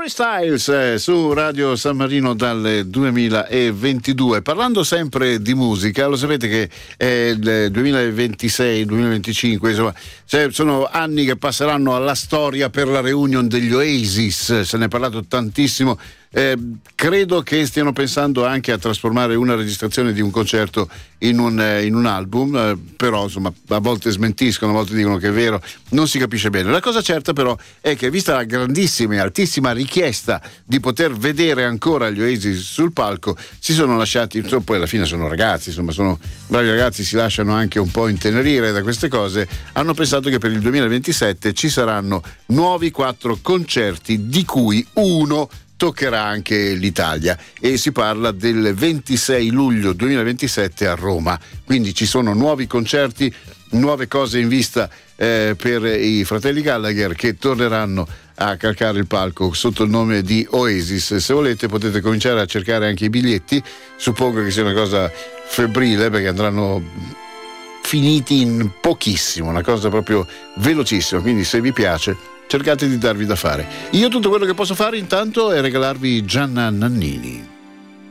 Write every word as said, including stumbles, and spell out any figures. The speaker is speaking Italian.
Harry Styles eh, su Radio San Marino dal duemilaventidue. Parlando sempre di musica, lo sapete che è il duemilaventisei duemilaventicinque, insomma, cioè, sono anni che passeranno alla storia per la reunion degli Oasis, se ne è parlato tantissimo. Eh, credo che stiano pensando anche a trasformare una registrazione di un concerto in un, eh, in un album, eh, però insomma a volte smentiscono, a volte dicono che è vero, non si capisce bene. La cosa certa però è che, vista la grandissima e altissima richiesta di poter vedere ancora gli Oasis sul palco, si sono lasciati, insomma, poi alla fine sono ragazzi, insomma sono bravi ragazzi, si lasciano anche un po' intenerire da queste cose, hanno pensato che per il duemilaventisette ci saranno nuovi quattro concerti, di cui uno toccherà anche l'Italia, e si parla del ventisei luglio duemilaventisette a Roma. Quindi ci sono nuovi concerti, nuove cose in vista eh, per i fratelli Gallagher, che torneranno a calcare il palco sotto il nome di Oasis. Se volete potete cominciare a cercare anche i biglietti, suppongo che sia una cosa febbrile perché andranno finiti in pochissimo, una cosa proprio velocissima, quindi se vi piace cercate di darvi da fare. Io tutto quello che posso fare intanto è regalarvi Gianna Nannini.